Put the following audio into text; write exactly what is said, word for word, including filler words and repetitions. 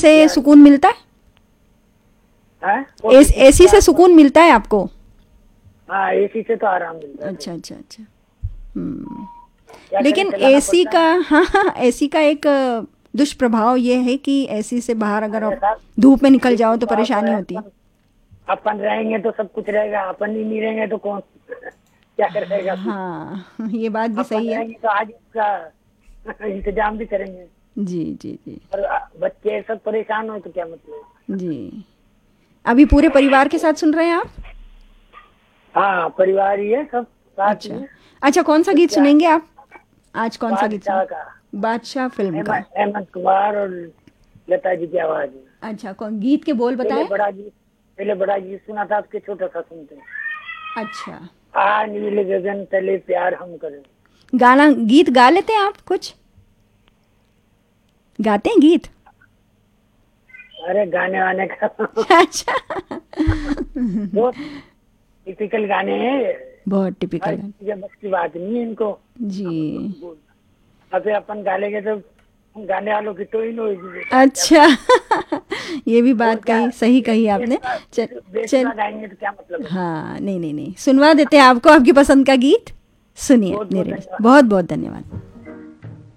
से सुकून मिलता है? है एस, एसी से सुकून मिलता है आपको? हाँ, एसी से तो आराम मिलता है। अच्छा अच्छा अच्छा। हम्म। क्या करें, लेकिन चलाना एसी पड़ता का, है। हाँ हाँ, एसी का एक अ, दुष्प्रभाव ये है कि एसी से बाहर अगर अरे आप साहब, धूप में निकल जाओ तो दुष्प्रभाव तो परेशानी है, होती है। अपन अपन रहेंगे तो सब कुछ रहेगा, अपन ही नहीं रहेंगे तो कौन क्या करेगा कुछ। हाँ, ये बात भी अपन सही है। रहेंगे तो आज उसका इंतजाम भी करेंगे। जी जी जी और आ, बच्चे सब परेशान हो तो क्या मतलब। जी। अभी पूरे परिवार के साथ सुन रहे हैं आप? हाँ, परिवार ही है, सब साथ ही अच्छा है। अच्छा, कौन सा तो गीत क्या, सुनेंगे आप? आज कौन सा गीत बादशाह सुन? का, बादशाह फिल्म का। हेमंत हेमंत कुमार और लता जी की आवाज में। अच्छा, कौन गीत के बोल पहले बताएं? बड़ा गीत पहले बड़ा गीत सुना था, आपके छोटा सा सुनते हैं। अच्छा, आ नील गगन तले प्यार हम करें। गाना गीत गा लेते हैं आप कुछ? गाते हैं गीत? अरे गाने वाने का अच्छा। बहुत टिपिकल गाने हैं। बहुत टिपिकल हर गाने। चीज बस की बात नहीं है इनको। जी। अबे अपन गा लेंगे तो गाने वालों की तो ही नहीं होगी बेटा, क्या अच्छा। मतलब। ये भी और बात क्या, कही, सही कही आपने। बेसुरा चल चल। बेसुरा गाएंगे तो क्या मतलब है। हाँ, नहीं नहीं नहीं, सुनवा देते हैं आपको आपकी पसंद का गीत। सुनिए बहुत बहुत मेरे, धन्यवाद। बहुत बहुत धन्यवाद।